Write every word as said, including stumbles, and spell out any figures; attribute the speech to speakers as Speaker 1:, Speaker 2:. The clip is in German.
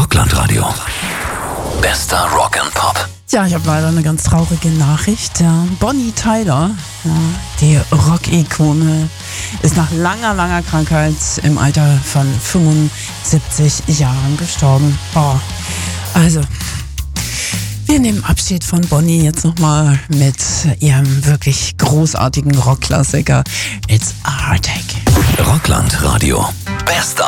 Speaker 1: Rockland-Radio. Bester Rock and Pop.
Speaker 2: Ja, ich habe leider eine ganz traurige Nachricht. Ja, Bonnie Tyler, ja, die Rock-Ikone, ist nach langer, langer Krankheit im Alter von fünfundsiebzig Jahren gestorben. Oh, also, wir nehmen Abschied von Bonnie jetzt nochmal mit ihrem wirklich großartigen Rockklassiker It's a Heartache.
Speaker 1: Rockland-Radio. Bester